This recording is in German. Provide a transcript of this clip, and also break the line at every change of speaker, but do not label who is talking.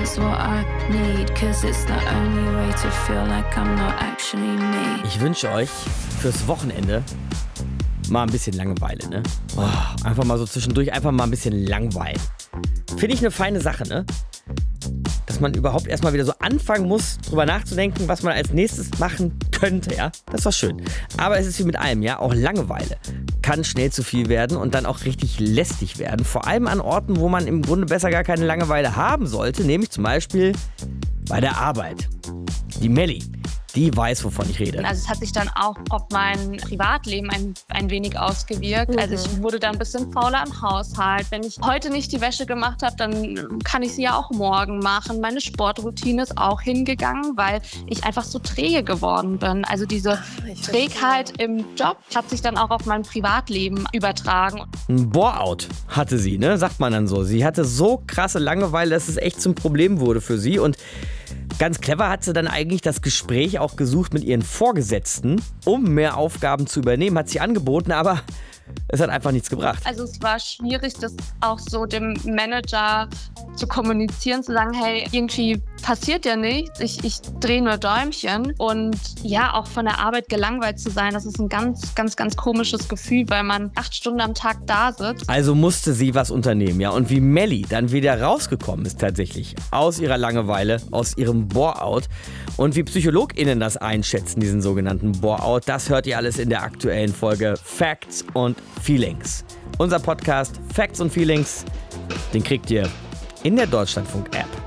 is what I need, 'cause it's the only way to feel like I'm not actually me.
Ich wünsche euch fürs Wochenende mal ein bisschen Langeweile, ne? Einfach mal so zwischendurch einfach mal ein bisschen langweilen. Finde ich eine feine Sache, ne? Dass man überhaupt erstmal wieder so anfangen muss, drüber nachzudenken, was man als nächstes machen könnte, ja? Das war schön. Aber es ist wie mit allem, ja? Auch Langeweile kann schnell zu viel werden und dann auch richtig lästig werden. Vor allem an Orten, wo man im Grunde besser gar keine Langeweile haben sollte, nämlich zum Beispiel bei der Arbeit. Die Melli, die weiß, wovon ich rede.
Also es hat sich dann auch auf mein Privatleben ein wenig ausgewirkt. Also ich wurde dann ein bisschen fauler im Haushalt. Wenn ich heute nicht die Wäsche gemacht habe, dann kann ich sie ja auch morgen machen. Meine Sportroutine ist auch hingegangen, weil ich einfach so träge geworden bin. Also diese Trägheit im Job hat sich dann auch auf mein Privatleben übertragen.
Ein Bore-out hatte sie, ne? Sagt man dann so. Sie hatte so krasse Langeweile, dass es echt zum Problem wurde für sie. Und ganz clever hat sie dann eigentlich das Gespräch auch gesucht mit ihren Vorgesetzten, um mehr Aufgaben zu übernehmen, hat sie angeboten, aber es hat einfach nichts gebracht.
Also es war schwierig, das auch so dem Manager zu kommunizieren, zu sagen, hey, irgendwie passiert ja nichts, ich drehe nur Däumchen. Und ja, auch von der Arbeit gelangweilt zu sein, das ist ein ganz, ganz, ganz komisches Gefühl, weil man 8 Stunden am Tag da sitzt.
Also musste sie was unternehmen, ja. Und wie Melli dann wieder rausgekommen ist tatsächlich aus ihrer Langeweile, aus ihrem Bore-out und wie PsychologInnen das einschätzen, diesen sogenannten Bore-out, das hört ihr alles in der aktuellen Folge Facts und Feelings. Unser Podcast Facts und Feelings, den kriegt ihr in der Deutschlandfunk-App.